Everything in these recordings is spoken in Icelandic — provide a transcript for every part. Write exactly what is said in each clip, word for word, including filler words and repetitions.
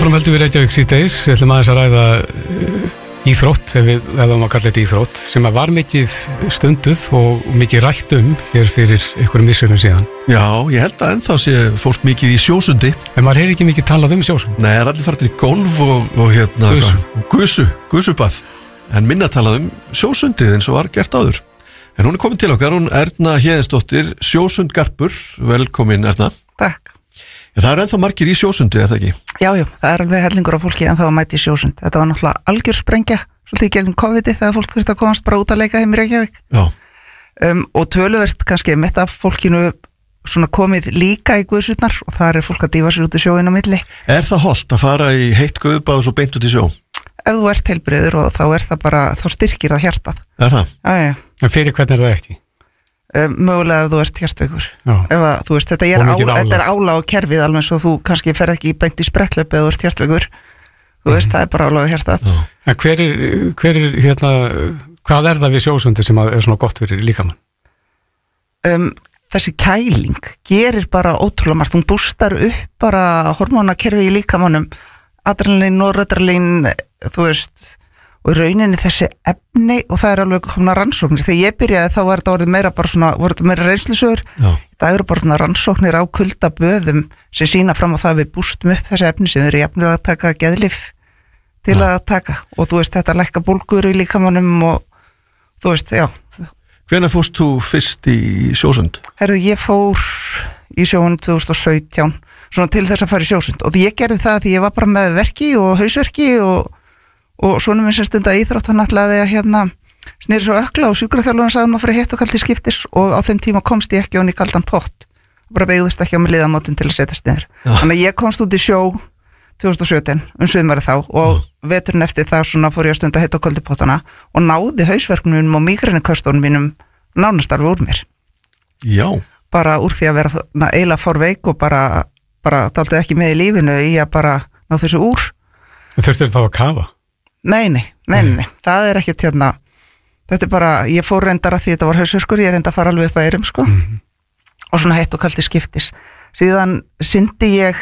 Áfram höldum við Reykjavík síðdegis, við ætlum aðeins að ræða uh, íþrótt, ef við hefðum að kalla þetta íþrótt, sem að var mikið stunduð og mikið rætt um hér fyrir einhverjum missunum síðan. Já, ég held að ennþá sé fólk mikið í sjósundi. En maður heyrir ekki mikið talað um sjósund. Nei, það er allir farið í golf og, og hérna... Gusu. Gusu, gusubað. En minna talað um sjósundið eins og var gert áður. En hún er komin til okkar, hún Erna Héðinsdóttir, sjósundgarpur. Velkomin, Erna. Takk. Það er ennþá margir í sjósundi, er það ekki? Já, já, það er alveg hellingur af fólki en það var mæti í sjósund. Þetta var náttúrulega algjör sprengja, svolítið í gegnum COVID-ið þegar fólk þurfti að komast bara út að leika heim í Reykjavík. Já. Um, og töluvert kannski mitt af fólkinu svona komið líka í guðsutnar og þar er fólk að dýfa sér út í sjóin á milli. Er það hollt að fara í heitt guðbað og svo beint út í sjó? Ef þú ert heilbrigður og þá er það bara, þá styrkir það hjartað. Er það? Já, já. En fyrir hvernig er það ekki? Um, mögulega ef þú ert hjartveikur. Já. Ef að, þú veist, þetta er, Og á, mikið álag. þetta er álag á kerfið alveg svo þú kannski ferð ekki beint í sprettlöp eða þú ert hjartveikur. Þú veist, það er bara álag á hjartað. Já. En hver er, hver er hérna, hvað er það við sjósundi sem að er svona gott fyrir líkamann? Um, þessi kæling gerir bara ótrúlega margt. Hún bústar upp bara hormónakerfið í líkamannum, adrenalín, noradrenalín, þú veist, og í rauninni þessi efni, og það er alveg komna rannsóknir. Þegar ég byrjaði þá var þetta orðið meira bara svona, voru þetta meira reynslusögur. Já. Það eru bara svona rannsóknir á kuldaböðum sem sína fram á það að við bústum upp þessi efni sem við erum jafnlega að taka geðlyf til Já. að taka. Og þú veist, þetta lækka bólgur í líkamannum og þú veist, já. Hvenær fórst þú fyrst í sjósund? Herðu, ég fór í sjóun tvö þúsund og sautján svona til þess að fara í sjósund og ég gerði það því ég var bara með verki og hausverki og, og svona minn sem stunda íþrótt hann ætlaði að hérna snýri svo ökla og sjúkraþjálfarinn sagði maður fyrir heitt og kallt í skiptis og á þeim tíma komst ég ekki onni í kaldan pott bara beigðist ekki á mig liðamótin til að setjast niður. Þannig að ég komst út í sjó tvö þúsund og sautján um sumarið þá og veturinn eftir það svona fór ég að stunda heitt og kallt í pottana og náði hausverkunum og mígreniköstunum mínum nánast alveg úr mér. Já. Bara úr því að vera eiginlega fórveik og bara bara daldið ekki með í lífinu í að bara ná þessu úr. Þurftir þá að kafa? Nei, nei, nei, nei, það er ekkert hérna, þetta er bara, ég fór reyndar að því þetta var hausverkur, ég reyndar að fara alveg upp að eyrum, sko, Mm-hmm. og svona heitt og kallt í skiptis. Síðan syndi ég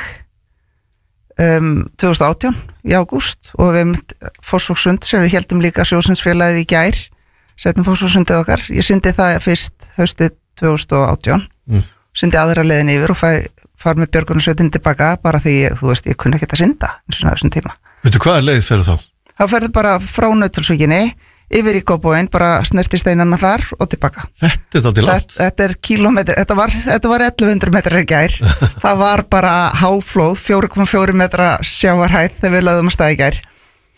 um, tvö þúsund og átján í ágúst og við mitt Fossvogssund sem við heldum líka sjósundsfélagið í gær, settum Fossvogssundið okkar, ég syndi það fyrst haustið tvö þúsund og átján, Mm. syndi aðra leiðin yfir og fæ far með björgunarsveitin tilbaka bara því, þú veist, ég kunni ekki að synda eins og þessum tíma. Veitu hvaða leið ferðu þá? Þá ferðu bara frá Nauthólsvíkinni yfir í Kópavoginn, bara snerti steinana þar og tilbaka. Þetta er þátt í langt. Þetta, þetta er kílómetri, þetta var, þetta var ellefu hundruð metrar í gær. Það var bara háflóð, fjóra komma fjórir metra sjávarhæð þegar við lögðum að staða í gær.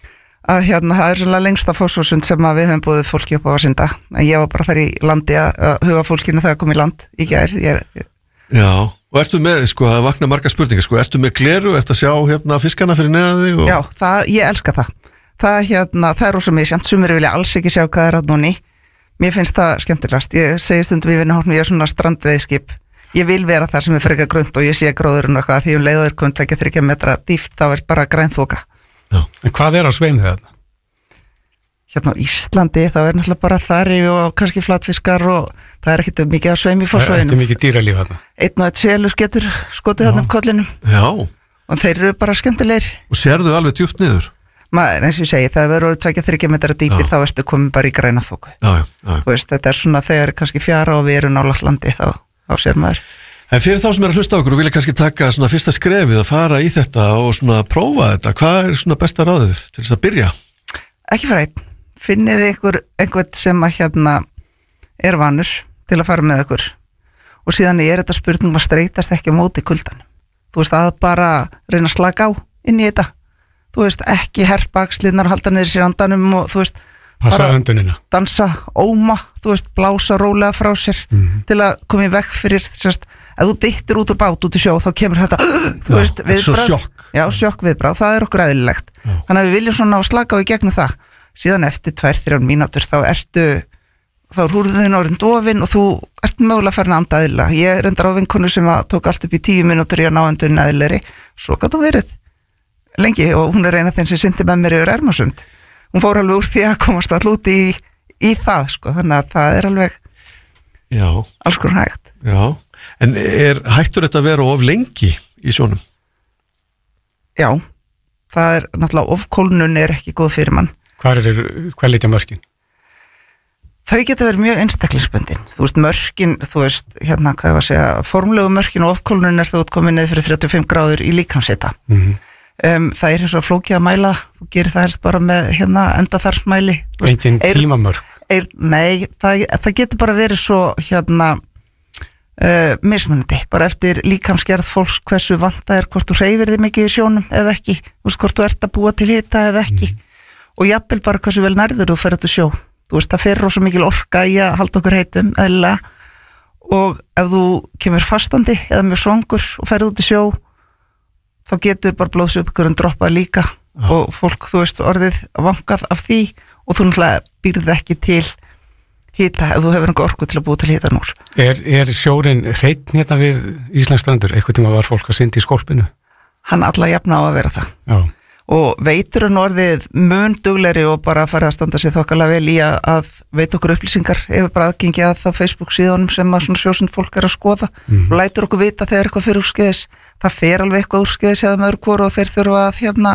Að hérna, það er svona lengsta Fossvogssund sem að við höfum búið fólki upp á að synda. En ég var bara þar í landi að, að huga fólkinu þegar kom í land í gær. Ég, ég, Já, og ertu með, sko, það vakna marga spurningar, sko, ertu með gleru, ertu að sjá hérna fiskana fyrir neðan þig? Og... Já, það, ég elska það. Það, hérna, það er rosa misjæmt, sumir vilja alls ekki sjá hvað er að núni. Mér finnst það skemmtilegast. Ég segi stundum í vinnahóknum, ég er svona strandveiðskip. Ég vil vera þar sem er frekar grönt og ég sé gróðurinn og eitthvað, því um leiður grönt ekki þriggja metra dýft, þá er bara grænþoka. Já. En hvað er á sveimið þarna? Hérna á Íslandi, það er náttúrulega bara þari og kannski flatfiskar og það er ekkert mikið að sveimi í Það Fossvoginum. er mikið dýralíf þarna. Einn og eitt selur getur skotið þarna um kollinum Já, og þeir eru bara skemmtilegir. og sérðu alveg djúpt niður? Maður, eins og ég segi, það er verið tveggja þriggja metra dýpi, Já. þá ertu komin bara í græna þoku. Já, já, já. Þú veist, þetta er svona þegar kannski fjara og við erum nálægt landi, þá, þá sér maður. En fyrir þá sem er að hlusta á okkur og vilja kannski taka svona fyrsta skrefið að fara í þetta og svona prófa þetta, hvað er svona besta ráðið til þess að byrja? Ekki fara einn, finnið ykkur einhvern sem að hérna er vanur til að fara með ykkur og síðan er þetta spurning að streitast ekki á móti kuldan. Þú veist, að bara reyna að slaka á inn í þetta. Þú veist, ekki herpa axlirnar og halda niður sér andanum og þú veist, Passa bara öndunina. dansa, óma, þú veist, blása rólega frá sér Mhm. til að koma í veg fyrir, sérst, ef þú dyttir út úr bát út í sjó, þá kemur þetta, þú Já, veist, þetta er svo viðbragð. sjokk. Já, sjokk viðbragð, það er okkur eðlilegt. Já. Þannig að við viljum svona að slaka á í gegnum það. Síðan eftir tvær, þrjár mínútur, þá ertu, þá er húrðin orðin dofin og þú ert mögulega farin að anda eðlilega. Ég er reyndar á vinkonu sem að tók allt upp í tíu mínútur í að ná endurinn eðlilegri, svo gat hún verið lengi og hún er eina þeim sem syndi með mér yfir Ermarsund. Hún fór alveg úr því að komast all út í, í það, sko, þannig að það er alveg Já, alls konar hægt. já. En er hættur þetta að vera of lengi í sjónum? Já, það er náttúrulega ofkólnun er ekki góð fyrir mann. Hvar er, hver litja mörkin? Þau geta verið mjög einstaklingsbundin. Þú veist, mörkin, þú veist, hérna, hvað ég var að segja, formlegu mörkin og ofkólnun er þú komið niður fyrir þrjátíu og fimm gráður í líkamshita. Mm-hmm. Um, það er eins og flókið að mæla, þú gerir það helst bara með hérna endaþarsmæli. Engin tímamörk? Er, nei, það, það getur bara verið svo hérna uh, mismunandi, bara eftir líkamsgerð fólks hversu vant það er, hvort þú hreyfir þig mikið í sjónum eða ekki, þú veist, hvort þú ert að búa til hita eða ekki, mm. og jafnvel bara hversu vel nærður þú fer þetta sjó, þú veist, það fer rosa mikil orka í að halda okkur heitum eðlilega, og ef þú kemur fastandi eða mjög svangur og ferð út í sjó, þá getur bara blóðsjúpkurinn droppað líka, ah. og fólk, þú veist, orðið vangað af því, og þú náttúrulega býrði ekki til hita ef þú hefur einhver orku til að búa til hita núr. Er, er sjórin hreinn hérna við Íslandsstrandur? Eitthvað tíma var fólk að synda í skolpinu? Hann alla jafna á að vera það. Já. Og veiturinn orðið mun duglegri og bara farið að standa sér þokkalega vel í að, að veit okkur upplýsingar ef bara aðgengi að það Facebook síðanum sem að svona sjósund fólk er að skoða, mm. og lætur okkur vita þegar eitthvað fyrir úrskeiðis. Það fer alveg eitthvað úrskeiðis eða með öðru hvoru og þeir þurfa að hérna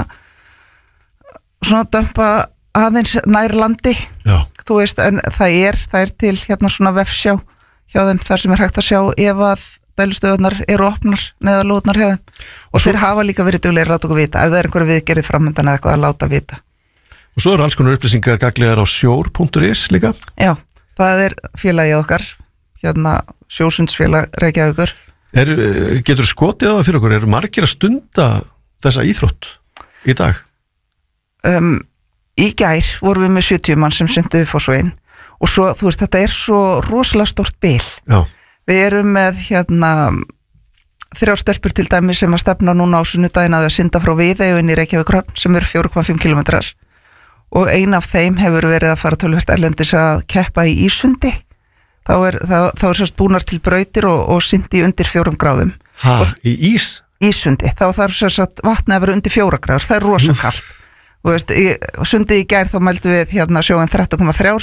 svona dömpa aðeins nær landi. Já. Þú veist, en það er, það er til hérna svona vefsjá hjá þeim þar sem er hægt að sjá ef að dælustöðunar eru opnar neðalóðnar hjá þeim, og, og svo, þeir hafa líka verið duglegir að láta okkur vita ef það er einhverju viðgerðið framöndan eða eitthvað að láta vita. Og svo eru alls konar upplýsingar gagnlegar á sjór punktur is líka? Já, það er félagið okkar, hérna Sjósundsfélag Reykjavíkur. Er, getur skotið á það fyrir okkur, eru margir að stunda þessa íþrótt í dag? Um, Í gær vorum við með sjötíu mann sem syndu við Fossvoginn, og svo, þú veist, þetta er svo rosalega stórt bil. Já. Við erum með hérna þrjár stelpur til dæmi sem að stefna núna á sunnudaginn að synda frá Viðey inn í Reykjavík sem eru fjóra komma fimm kílómetrar, og ein af þeim hefur verið að fara töluvert erlendis að keppa í ísundi. Þá er, þá, þá er sérst búnar til brautir og, og syndi undir fjórum gráðum. Hæ, í ís? Ísundi, þá þarf sérst vatni að vera undir fjóra gráður, það er rosa kalt. Þú veist, í, sundi í gær þá mældu við hérna sjóin þrettán komma þrjár